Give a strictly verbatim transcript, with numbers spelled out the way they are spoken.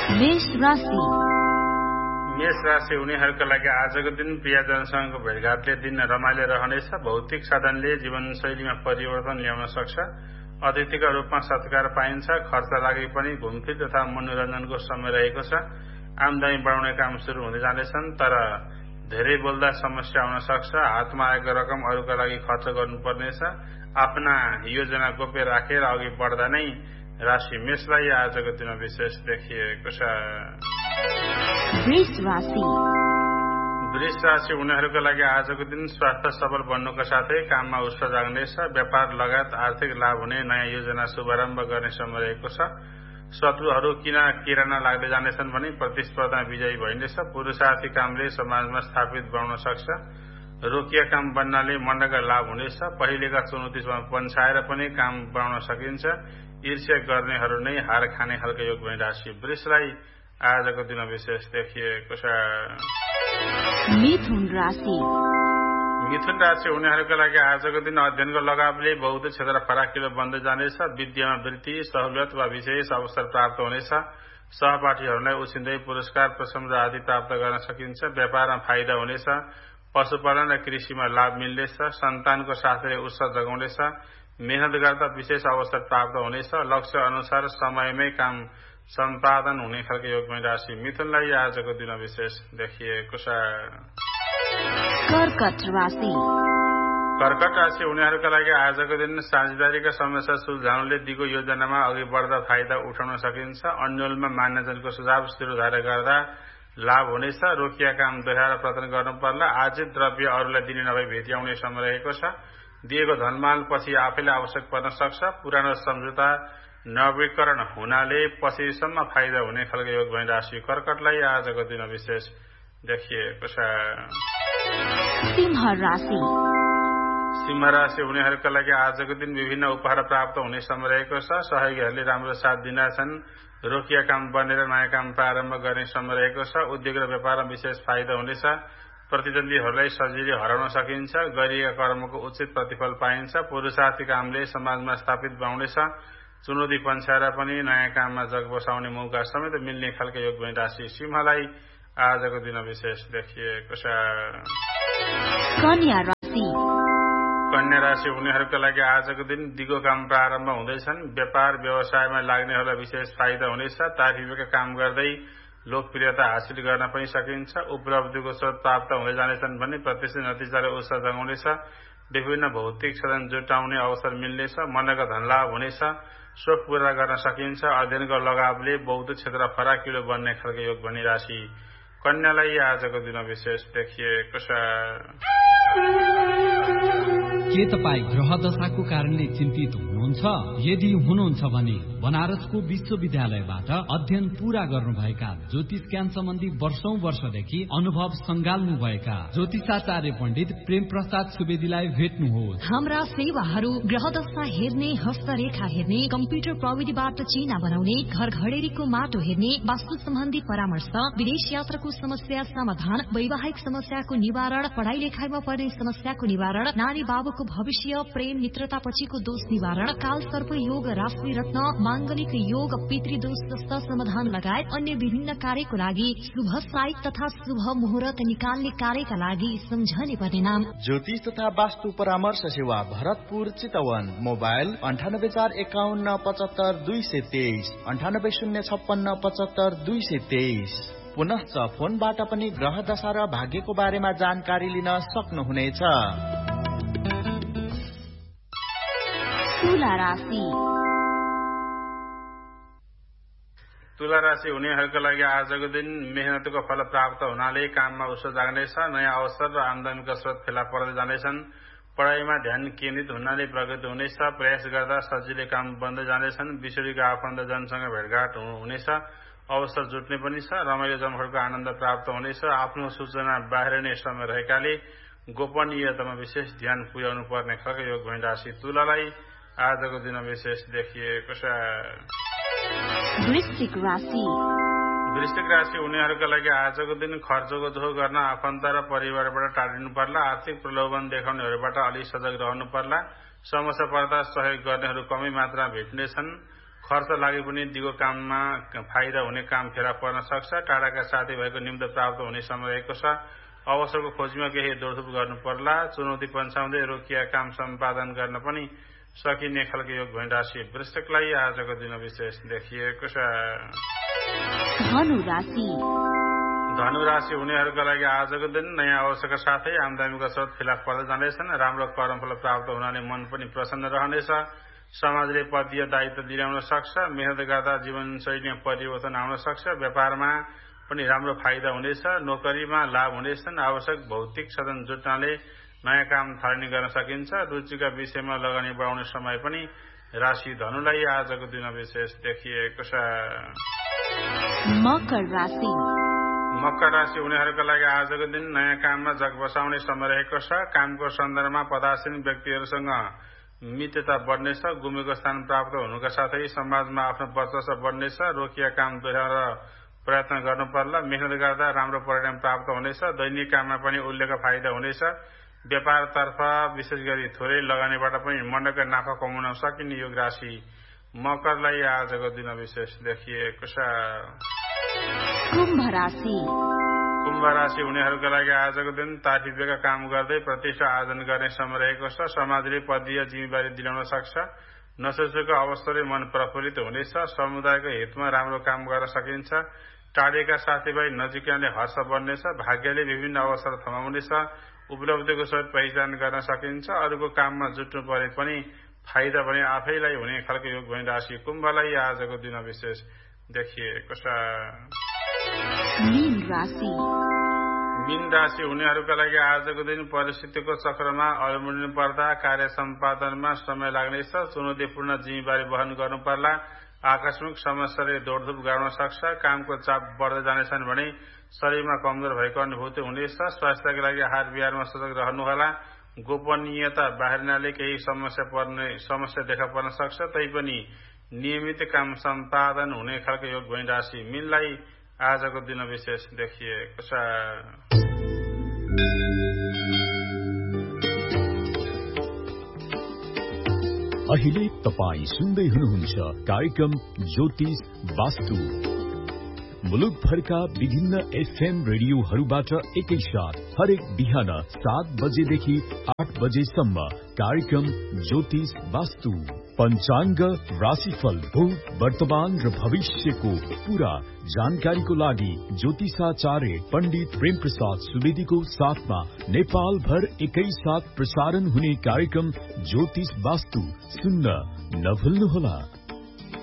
मेष राशि मेष राशि हुनेहरूका लागि आजको दिन प्रियजनसँगको भेटघाटले दिन रमाइलो रहनेछ। भौतिक साधनले जीवनशैलीमा परिवर्तन ल्याउन सक्छ। अतिथिका रूपमा सत्कार पाइन्छ। खर्च लागि पनि घुमफिर तथा मनोरञ्जनको समय रहेको छ। आमदानी बढाउने काम सुरु हुँदै जानेछन्, तर धेरै बोल्दा समस्या हुन सक्छ। हातमा आएको रकम अरूका लागि खर्च गर्नुपर्नेछ। आफ्ना योजना गोप्य राखेर अघि बढ्दा नै राशि मेषलाई आजको दिन विशेष देखिएको छ। वृष राशि वृष राशि हुनेहरूका लागि आजको दिन स्वास्थ्य सबल बन्नुका साथै काममा उत्साह जाग्नेछ। व्यापार लगायत आर्थिक लाभ हुने नयाँ योजना शुभारम्भ गर्ने समय रहेको छ। शत्रुहरू किन किराना लाग्दै जानेछन् भने प्रतिस्पर्धा विजयी भइनेछ। पुरुषार्थी कामले समाजमा स्थापित बनाउन सक्छ। रोकिया काम बन्नाले मण्डका लाभ हुनेछ। पहिलेका चुनौती पन्छाएर पनि काम बनाउन सकिन्छ। ईर्ष्या गर्नेहरू नै हार खाने खालको योग भई राशि वृषलाई आजको दिन विशेष देखिएको छ। मिथुन राशि मिथुन राशि हुनेहरूका लागि आजको दिन अध्ययनको लगावले बहुत क्षेत्र फराकिलो बन्दै जानेछ। विद्यामा वृत्ति, सहुलियत वा विशेष अवसर प्राप्त हुनेछ। सहपाठीहरूलाई उछिन्दै पुरस्कार, प्रशंसा आदि प्राप्त गर्न सकिन्छ। व्यापारमा फाइदा हुनेछ। पशुपालन र कृषिमा लाभ मिल्नेछ। सन्तानको साथले उत्साह जगाउनेछ। मेहनत गर्दा विशेष अवसर प्राप्त हुनेछ। लक्ष्य अनुसार समयमै काम सम्पादन हुने खालको योगमय राशि मिथुनलाई आजको दिन विशेष देखिएको छ। कर्कट राशि कर्कट राशि हुनेहरूका लागि आजको दिन साझेदारीका समस्या सुल्झाउनले दिगो योजनामा अघि बढ्दा फाइदा उठाउन सकिन्छ। अन्यलमा मान्यजनको सुझाव शिरोधार्य गर्दा लाभ हुनेछ। रोकिया काम दोहोऱ्याएर प्रदान गर्नु पर्ला। आर्जित द्रव्य अरूलाई दिने नभई भेटिआउने समय रहेको छ। दिएको धनमाल पछि आफैलाई आवश्यक पर्न सक्छ। पुरानो सम्झौता नवीकरण हुनाले पछिसम्म फाइदा हुने खालको योग भई राशि कर्कटलाई आजको दिन विशेष देखिएको छ। सिंह राशि सिंह राशि हुनेहरूका लागि आजको दिन विभिन्न उपहार प्राप्त हुने समय रहेको छ। सहयोगीहरूले राम्रो साथ दिनेछन्। रोकिया काम बनेर नयाँ काम प्रारम्भ गर्ने समय रहेको छ। उद्योग र व्यापारमा विशेष फाइदा हुनेछ। प्रतिद्वन्दीहरूलाई सजिलै हराउन सकिन्छ। गरिएका कर्मको उचित प्रतिफल पाइन्छ। पुरुषार्थी कामले समाजमा स्थापित बनाउनेछ। चुनौती पन्छाएर पनि नयाँ काममा जग बसाउने मौका समेत मिल्ने खालको योग भई राशि सिंहलाई आजको दिन विशेष देखिएको छ। कन्या राशि कन्या राशि हुनेहरूका लागि आजको दिन दिगो काम प्रारम्भ हुँदैछन्। व्यापार व्यवसायमा लाग्नेहरूलाई विशेष फाइदा हुनेछ। तारिफका काम गर्दै लोकप्रियता हासिल गर्न पनि सकिन्छ। उपलब्धिको स्रोत प्राप्त हुँदै जानेछन् भने प्रत्यक्ष नतिजाले उत्साह जगाउनेछ। विभिन्न भौतिक साधन जुटाउने अवसर मिल्नेछ। मनका धनलाभ हुनेछ। सोख पूरा गर्न सकिन्छ। अध्ययनको लगावले बौद्ध क्षेत्र फराकिलो बन्ने खालको योग भनी राशि कन्यालाई आजको दिन विशेष देखिएको छ। के तपाईँ ग्रह दशाको कारणले चिन्तित हुनुहुन्छ? यदि हुनुहुन्छ भने बनारसको विश्वविद्यालयबाट अध्ययन पूरा गर्नुभएका ज्योतिष ज्ञान सम्बन्धी वर्षौं वर्षदेखि अनुभव संगाल्नु भएका ज्योतिषाचार्य पण्डित प्रेम प्रसाद सुवेदीलाई भेट्नुहोस्। हाम्रा सेवाहरू ग्रह दशा हेर्ने, हस्तरेखा हेर्ने, कम्प्युटर प्रविधिबाट चिना बनाउने, घर घडेरीको माटो हेर्ने, वास्तु सम्बन्धी परामर्श, विदेश यात्राको समस्या समाधान, वैवाहिक समस्याको निवारण, पढाइ लेखाइमा पर्ने समस्याको निवारण, नानी बाबुको भविष्य, प्रेम मित्रता पछिको दोष निवारण, काल सर्प योग, राशि रत्न, मांगलिक योग, पितृदोष जस्ता समाधान लगायत अन्य विभिन्न कार्यको लागि शुभ साइट तथा शुभ मुहूर्त निकाल्ने कार्यका लागि सम्झने पर्ने नाम ज्योतिष तथा वास्तु परामर्श सेवा भरतपुर चितवन। मोबाइल अन्ठानब्बे चार एकाउन्न पचहत्तर दुई सय तेइस अन्ठानब्बे शून्य छप्पन्न पचहत्तर दुई सय तेइस। पुनश्च फोनबाट पनि ग्रह दशा र भाग्यको बारेमा जानकारी लिन सक्नुहुनेछ। तुला राशि तुला राशि हुनेहरूका लागि आजको दिन मेहनतको फल प्राप्त हुनाले काममा उत्साह जाग्नेछ। नयाँ अवसर र आमदानीका स्रोत फेला पर्दै जानेछन्। पढाइमा ध्यान केन्द्रित हुनाले प्रगति हुनेछ। प्रयास गर्दा सजिलै काम बन्दै जानेछन्। विश्वका आफन्तजनसँग भेटघाट हुनेछ। अवसर जुट्ने पनि छ। रमाइलो जमघटको आनन्द प्राप्त हुनेछ। आफ्नो सूचना बाहिरिने समय रहेकाले गोपनीयतामा विशेष ध्यान पुर्याउनु पर्ने खालको योग भई राशि तुलालाई आजको दिन विशेष देखिएको छ। वृश्चिक राशि वृश्चिक राशि हुनेहरूका लागि आजको दिन खर्चको जोख गर्न आफन्त र परिवारबाट टाढिनु पर्ला। आर्थिक प्रलोभन देखाउनेहरूबाट अलि सजग रहनु पर्ला। समस्या पर्दा सहयोग गर्नेहरू कमै मात्रामा भेट्नेछन्। खर्च लागे पनि दिगो काममा फाइदा हुने काम फेला पर्न सक्छ। टाढाका साथी भएको निम्ति प्राप्त हुने समय रहेको छ। अवसरको खोजीमा केही दौडधुप गर्नु पर्ला। चुनौती पन्छाउँदै रोकिया काम सम्पादन गर्न पनि सकिने खालको योग भइन् राशि वृश्चिकलाई आजको दिन विशेष देखिएको छ। धनु राशि धनु राशि हुनेहरूका लागि आजको दिन नयाँ अवसरका साथै आमदामीका स्रोत फिलहाल पर्दै जाँदैछन्। राम्रो कर्मफल प्राप्त हुनाले मन पनि प्रसन्न रहनेछ। समाजले पदीय दायित्व दिलाउन सक्छ। मेहनत गर्दा जीवनशैलीमा परिवर्तन आउन सक्छ। व्यापारमा पनि राम्रो फाइदा हुनेछ। नोकरीमा लाभ हुनेछन्। आवश्यक भौतिक साधन जुट्नाले नयाँ काम थालनी गर्न सकिन्छ। रुचिका विषयमा लगानी बढाउने समय पनि राशि धनुलाई आजको दिन विशेष देखिएको छ। मकर राशि मकर राशि हुनेहरूका लागि आजको दिन नयाँ काममा जग बसाउने समय रहेको छ। कामको सन्दर्भमा पदासीन व्यक्तिहरूसँग मित्रता बढ्नेछ। गुमेको स्थान प्राप्त हुनुका साथै समाजमा आफ्नो वर्चस्व बढ्नेछ। रोकिया काम दोहोऱ्याएर प्रयत्न गर्नु पर्ला। मेहनत गर्दा राम्रो परिणाम प्राप्त हुनेछ। दैनिक काममा पनि उल्लेख फाइदा हुनेछ। व्यापारतर्फ विशेष गरी थोरै लगानीबाट पनि मण्डका नाफा कमाउन सकिने योग राशि मकरलाई आजको दिन विशेष देखिएको छ। कुम्भ राशि कुम्भ राशि हुनेहरूका लागि आजको दिन तारिफका काम गर्दै प्रतिष्ठा आर्जन गर्ने समय रहेको छ। समाजले पदीय जिम्मेवारी दिलाउन सक्छ। नसोचेको अवसरले मन प्रफुल्लित हुनेछ। समुदायको हितमा राम्रो काम गर्न सकिन्छ। टाढेका साथीभाइ नजिकैले हर्ष बढ्नेछ। भाग्यले विभिन्न अवसर थमाउनेछ। उपलब्धिको सहित पहिचान गर्न सकिन्छ। अरूको काममा जुट्नु परे पनि फाइदा भने आफैलाई हुने खालको योग भइन् राशि कुम्भलाई आजको दिन विशेष देखिएको छ। मीन राशि मीन राशि हुनेहरूका लागि आजको दिन परिस्थितिको चक्रमा अल्मलिनु पर्दा कार्य सम्पादनमा समय लाग्नेछ। चुनौतीपूर्ण जिम्मेवारी वहन गर्नु पर्ला। आकस्मिक समस्याले दौडधुप गर्न सक्छ। कामको चाप बढ्दै जानेछन् भने शरीरमा कमजोर भएको अनुभूति हुनेछ। स्वास्थ्यका लागि आहार विहारमा सजग रहनुहोला। गोपनीयता बाहिरनाले केही समस्या पर्ने समस्या देखा पर्न सक्छ। तैपनि नियमित काम सम्पादन हुने खालको योग भइन् राशि मीनलाई आजको दिन विशेष देखिएको छ। अहिले तपाई सुन्दै हुनुहुन्छ कार्यक्रम ज्योतिष वास्तु। मुलुकभरका विभिन्न एफएम रेडियोहरूबाट एकैसाथ हरेक बिहान सात बजेदेखि आठ बजेसम्म कार्यक्रम ज्योतिष वास्तु। पञ्चाङ्ग, राशिफल, भूत, वर्तमान र भविष्यको पूरा जानकारीको लागि ज्योतिषाचार्य पण्डित प्रेम प्रसाद सुवेदीको साथमा नेपाल भर एकैसाथ प्रसारण हुने कार्यक्रम ज्योतिष वास्तु सुन्न नभुल्नुहोला।